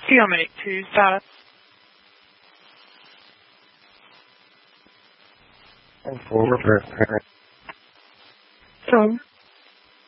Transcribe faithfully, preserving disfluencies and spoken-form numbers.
Do you want me to start? Forward. So,